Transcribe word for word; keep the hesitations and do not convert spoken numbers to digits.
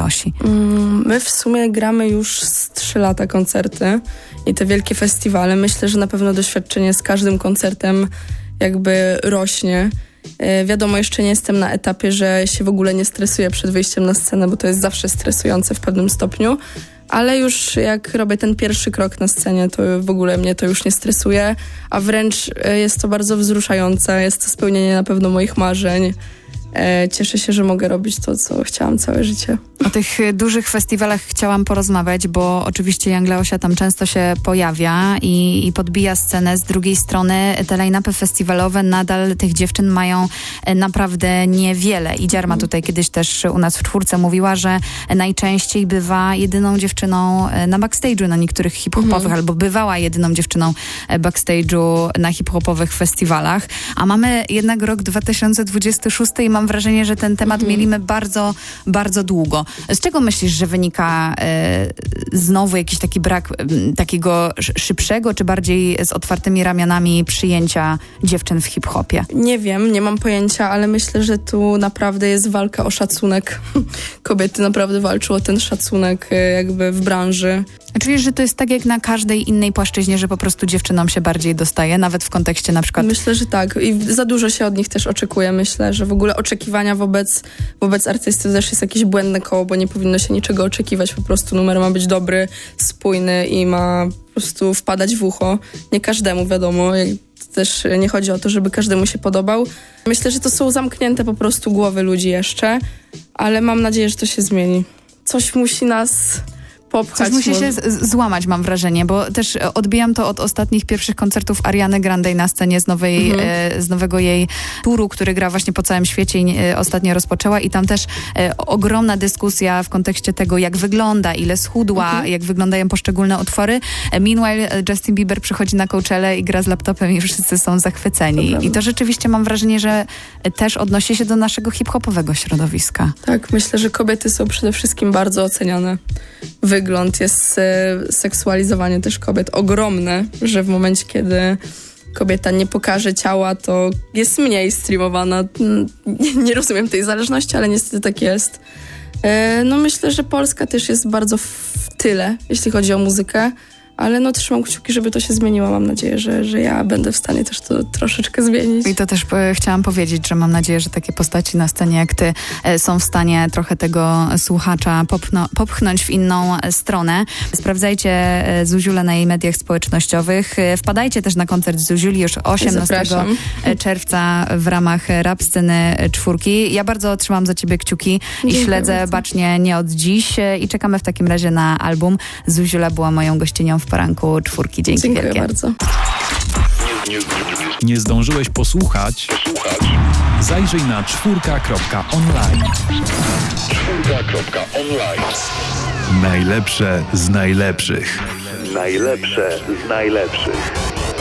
przynosi? My w sumie gramy już z trzy lata koncerty i te wielkie festiwale. Myślę, że na pewno doświadczenie z każdym koncertem jakby rośnie. Wiadomo, jeszcze nie jestem na etapie, że się w ogóle nie stresuję przed wyjściem na scenę, bo to jest zawsze stresujące w pewnym stopniu, ale już jak robię ten pierwszy krok na scenie, to w ogóle mnie to już nie stresuje, a wręcz jest to bardzo wzruszające, jest to spełnienie na pewno moich marzeń. Cieszę się, że mogę robić to, co chciałam całe życie. O tych dużych festiwalach chciałam porozmawiać, bo oczywiście Young Leosia tam często się pojawia i, i podbija scenę. Z drugiej strony te line-upy festiwalowe nadal tych dziewczyn mają naprawdę niewiele. I Dziarma tutaj kiedyś też u nas w czwórce mówiła, że najczęściej bywa jedyną dziewczyną na backstage'u na niektórych hip-hopowych, mhm. albo bywała jedyną dziewczyną backstage'u na hip-hopowych festiwalach. A mamy jednak rok dwa tysiące dwudziesty szósty i mam wrażenie, że ten temat mhm. mielimy bardzo, bardzo długo. Z czego myślisz, że wynika e, znowu jakiś taki brak e, takiego szybszego, czy bardziej z otwartymi ramionami przyjęcia dziewczyn w hip-hopie? Nie wiem, nie mam pojęcia, ale myślę, że tu naprawdę jest walka o szacunek. Kobiety naprawdę walczą o ten szacunek e, jakby w branży. Czyli, że to jest tak jak na każdej innej płaszczyźnie, że po prostu dziewczynom się bardziej dostaje, nawet w kontekście na przykład... Myślę, że tak. I za dużo się od nich też oczekuje. Myślę, że w ogóle oczekiwania wobec, wobec artysty też jest jakieś błędne koło, bo nie powinno się niczego oczekiwać. Po prostu numer ma być dobry, spójny i ma po prostu wpadać w ucho. Nie każdemu, wiadomo. Też nie chodzi o to, żeby każdemu się podobał. Myślę, że to są zamknięte po prostu głowy ludzi jeszcze, ale mam nadzieję, że to się zmieni. Coś musi nas... popchać. Coś musi się z- złamać, mam wrażenie, bo też odbijam to od ostatnich pierwszych koncertów Ariany Grande na scenie z, nowej, mhm. e, z nowego jej turu, który gra właśnie po całym świecie i e, ostatnio rozpoczęła i tam też e, ogromna dyskusja w kontekście tego, jak wygląda, ile schudła, mhm. jak wyglądają poszczególne utwory. E, meanwhile Justin Bieber przychodzi na Coachellę i gra z laptopem i wszyscy są zachwyceni. To I to rzeczywiście mam wrażenie, że też odnosi się do naszego hip-hopowego środowiska. Tak, myślę, że kobiety są przede wszystkim bardzo oceniane. Wygląd jest e, seksualizowanie też kobiet ogromne, że w momencie, kiedy kobieta nie pokaże ciała, to jest mniej streamowana. Nie, nie rozumiem tej zależności, ale niestety tak jest. E, no myślę, że Polska też jest bardzo w tyle, jeśli chodzi o muzykę. Ale no trzymam kciuki, żeby to się zmieniło. Mam nadzieję, że, że ja będę w stanie też to troszeczkę zmienić. I to też e, chciałam powiedzieć, że mam nadzieję, że takie postaci na scenie jak ty e, są w stanie trochę tego słuchacza popchno, popchnąć w inną e, stronę. Sprawdzajcie e, Zuziulę na jej mediach społecznościowych. E, wpadajcie też na koncert Zuziuli już osiemnastego czerwca w ramach rap sceny czwórki. Ja bardzo trzymam za ciebie kciuki Dziękuję i śledzę bardzo. bacznie nie od dziś e, i czekamy w takim razie na album. Zuziula była moją gościnią w poranku czwórki. Dzięki Dziękuję wielkie. bardzo. Nie zdążyłeś posłuchać? Zajrzyj na czwórka kropka online. czwórka kropka online. Najlepsze z najlepszych. Najlepsze z najlepszych.